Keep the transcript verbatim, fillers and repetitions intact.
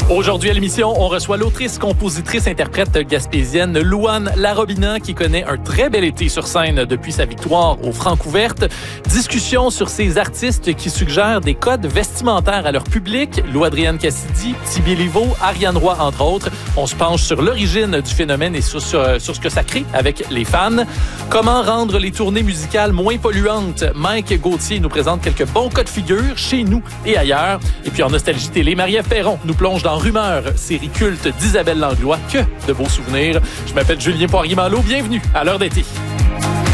Aujourd'hui à l'émission, on reçoit l'autrice, compositrice, interprète gaspésienne Louane Larobina qui connaît un très bel été sur scène depuis sa victoire aux Francouvertes. Discussion sur ces artistes qui suggèrent des codes vestimentaires à leur public. Lou-Adrienne Cassidy, Tibi Livo, Ariane Roy, entre autres. On se penche sur l'origine du phénomène et sur, sur, sur ce que ça crée avec les fans. Comment rendre les tournées musicales moins polluantes? Mike Gauthier nous présente quelques bons cas de figure chez nous et ailleurs. Et puis en Nostalgie Télé, Marie-Ève Perron nous plonge dans Rumeur, série culte d'Isabelle Langlois. Que de beaux souvenirs. Je m'appelle Julien Poirier-Malo. Bienvenue à l'heure d'été.